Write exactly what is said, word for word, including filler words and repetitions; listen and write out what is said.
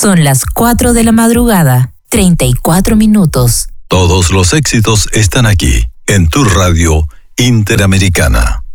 Son las cuatro de la madrugada, treinta y cuatro minutos. Todos los éxitos están aquí, en tu radio Interamericana.